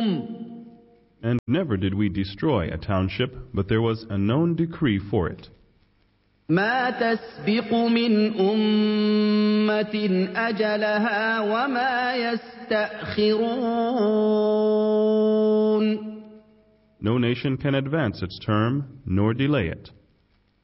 And never did we destroy a township, but there was a known decree for it. ما تسبق من أمة أجلها وما يستأخرون. No nation can advance its term, nor delay it.